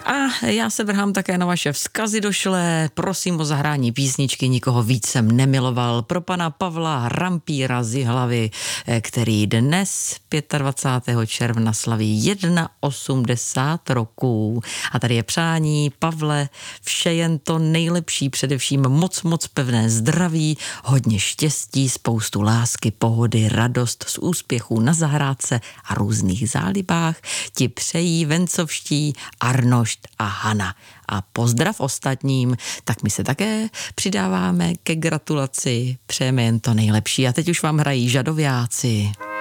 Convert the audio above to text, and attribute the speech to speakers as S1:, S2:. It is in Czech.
S1: A já se vrhám také na vaše vzkazy došlé. Prosím o zahrání písničky, nikoho víc jsem nemiloval. Pro pana Pavla Hrampíra z Jihlavy, který dnes 25. června slaví 81 roků. A tady je přání, Pavle, vše jen to nejlepší, především moc pevné zdraví, hodně štěstí, spoustu lásky, pohody, radost z úspěchů na zahrádce a různých zálibách ti přejí vencovští Arnošt a Hana. A pozdrav ostatním, tak my se také přidáváme ke gratulaci, přejeme jen to nejlepší. A teď už vám hrají Žadoviáci.